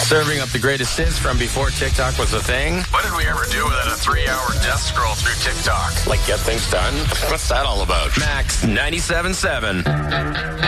Serving up the greatest hits from before TikTok was a thing. What did we ever do without a 3-hour death scroll through TikTok? Like get things done? What's that all about? Max 97.7.